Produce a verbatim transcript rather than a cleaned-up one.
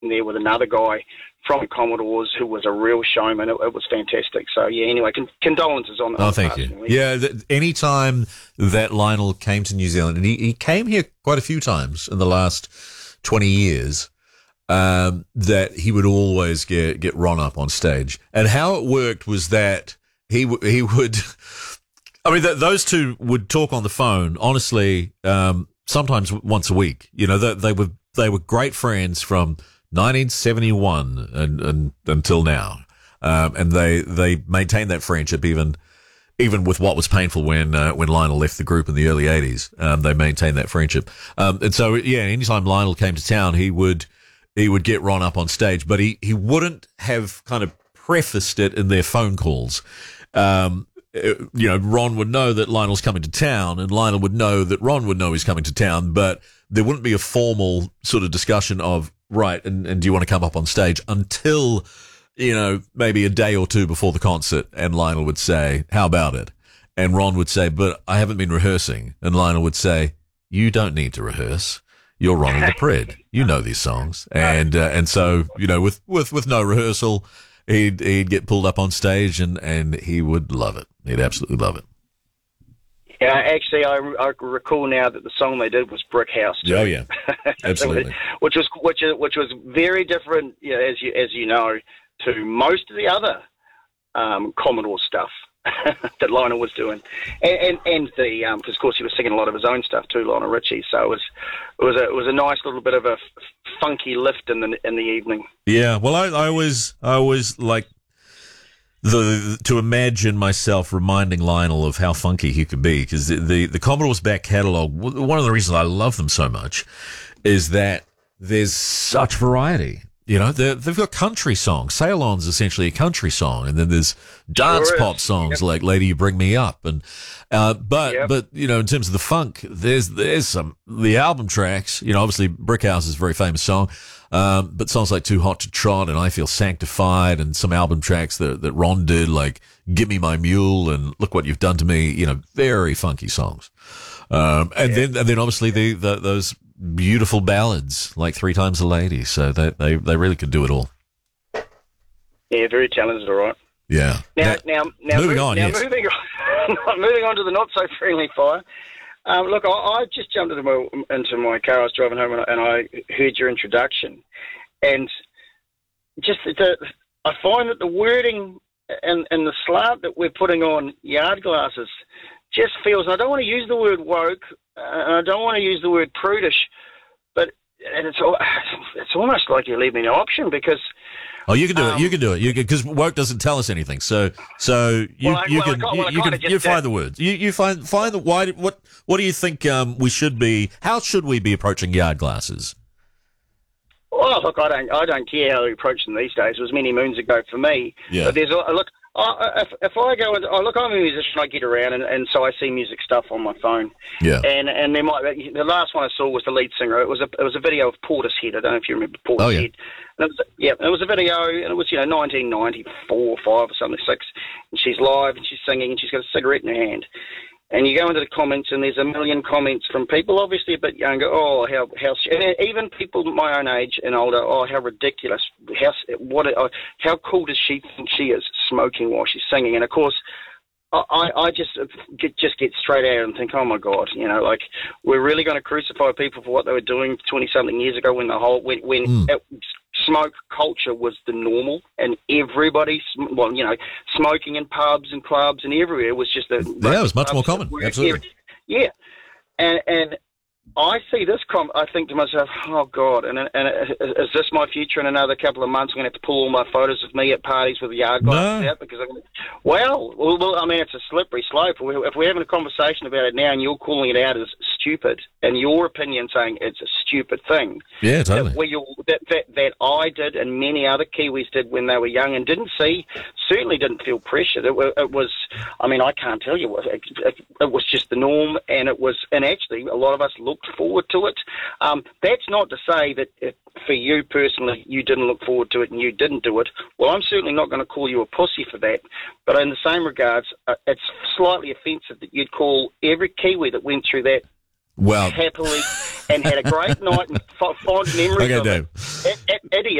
there with another guy from Commodores who was a real showman. It, it was fantastic. So, yeah, anyway, con- condolences on Oh, on thank the you. passing. Yeah, th- any time that Lionel came to New Zealand, and he, he came here quite a few times in the last twenty years, um, that he would always get, get Ron up on stage. And how it worked was that he, w- he would, I mean, th- those two would talk on the phone, honestly, um, sometimes once a week. You know, they, they were, they were great friends from nineteen seventy-one and, and until now. Um, and they, they maintained that friendship even, even with what was painful when, uh, when Lionel left the group in the early eighties. Um, they maintained that friendship. Um, and so, yeah, anytime Lionel came to town, he would, he would get Ron up on stage, but he, he wouldn't have kind of prefaced it in their phone calls. Um, you know, Ron would know that Lionel's coming to town, and Lionel would know that Ron would know he's coming to town, but there wouldn't be a formal sort of discussion of, right, and, and do you want to come up on stage until, you know, maybe a day or two before the concert, and Lionel would say, how about it? And Ron would say, but I haven't been rehearsing. And Lionel would say, you don't need to rehearse. You're Ronald the Pred. You know these songs. And, uh, and so, you know, with, with, with no rehearsal, he'd, he'd get pulled up on stage and, and he would love it. He'd absolutely love it. Yeah, actually, I, I recall now that the song they did was Brick House. Too. Oh yeah, absolutely. which was which is, which was very different, you know, as you as you know, to most of the other um, Commodore stuff that Lionel was doing, and and, and the because um, of course he was singing a lot of his own stuff too, Lionel Richie. So it was it was a it was a nice little bit of a f- funky lift in the in the evening. Yeah, well, I, I always I always like the to imagine myself reminding Lionel of how funky he could be, because the, the the Commodore's back catalogue, one of the reasons I love them so much is that there's such variety. You know, they've got country songs. Sail On's essentially a country song, and then there's dance Sure pop is. songs Yep. like "Lady You Bring Me Up," and uh, but Yep. but you know, in terms of the funk, there's there's some the album tracks. You know, obviously "Brick House" is a very famous song, um, but songs like "Too Hot to Trot" and "I Feel Sanctified" and some album tracks that that Ron did, like "Give Me My Mule" and "Look What You've Done to Me." You know, very funky songs. Um, and Yeah. then and then obviously the, the those. beautiful ballads like Three Times a Lady. So they, they, they really could do it all. Yeah, very talented, all right. Yeah. Now, now, now, moving move, on, now yes. moving on, moving on to the not so friendly fire. Um, look, I, I just jumped into my into my car. I was driving home and I, and I heard your introduction, and just the, I find that the wording and and the slant that we're putting on Yard Glasses just feels. And I don't want to use the word woke, uh, and I don't want to use the word prudish, but and it's al- it's almost like you leave me no option because. Oh, you can do Um, it. You can do it. You can, because woke doesn't tell us anything. So, so you Well, I- you well, I can got- you, well, I you kinda can just you find did. the words. You you find find the why. What what do you think um, we should be? How should we be approaching Yard Glasses? Well, look, I don't, I don't care how we approach them these days. It was many moons ago for me. Yeah. But there's a look. I, if, if I go and oh, look, I'm a musician. I get around and, and so I see music stuff on my phone. Yeah. And and there might the last one I saw was the lead singer. It was a it was a video of Portishead. I don't know if you remember Portishead. Oh, yeah. And it was, yeah, it was a video, and it was you know nineteen ninety-four, five or something, six. And she's live and she's singing and she's got a cigarette in her hand. And you go into the comments, and there's a million comments from people, obviously a bit younger. Oh, how how, and even people my own age and older. Oh, how ridiculous! How what? Uh, how cool does she think she is smoking while she's singing? And of course, I, I just get just get straight out and think, oh my God, you know, like we're really going to crucify people for what they were doing twenty something years ago when the whole when when. Mm. It, smoke culture was the normal, and everybody, well, you know, smoking in pubs and clubs and everywhere was just a Yeah, it was much more common. Absolutely. Yeah, and and I see this com. I think to myself, oh God, and and is this my future? In another couple of months, I'm going to have to pull all my photos of me at parties with the yard glasses No. out because I'm gonna, well, well, well, I mean, it's a slippery slope. If we're, if we're having a conversation about it now, and you're calling it out as stupid, and your opinion saying it's a stupid thing, Yeah, totally. that, we, that, that that I did and many other Kiwis did when they were young and didn't see, certainly didn't feel pressured. It, wa- it was, I mean, I can't tell you what it, it, it was just the norm, and it was, and actually a lot of us looked forward to it. Um, that's not to say that if, for you personally you didn't look forward to it and you didn't do it. Well, I'm certainly not going to call you a pussy for that, but in the same regards, uh, it's slightly offensive that you'd call every Kiwi that went through that Well, happily and had a great night and f- fond memories Okay, of Dave. it. Ed- Ed- Eddie,